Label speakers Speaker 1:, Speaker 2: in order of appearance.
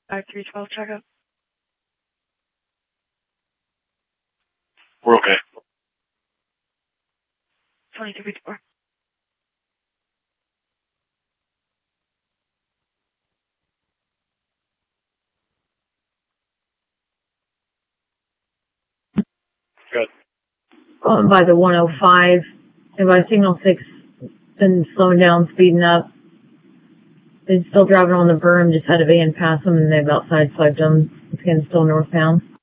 Speaker 1: 5312 checkup.
Speaker 2: We're okay.
Speaker 1: 2354.
Speaker 2: Good.
Speaker 3: Going by the 105, and by signal 6, been slowing down, speeding up. They're still driving on the berm, just had a van pass them, and they've about sideswiped them. It's getting still northbound.